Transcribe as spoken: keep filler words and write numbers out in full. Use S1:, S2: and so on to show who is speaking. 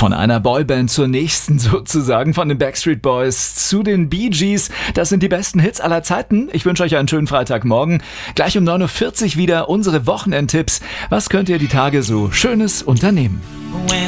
S1: Von einer Boyband zur nächsten sozusagen, von den Backstreet Boys zu den Bee Gees. Das sind die besten Hits aller Zeiten. Ich wünsche euch einen schönen Freitagmorgen. Gleich um neun Uhr vierzig wieder unsere Wochenendtipps. Was könnt ihr die Tage so Schönes unternehmen?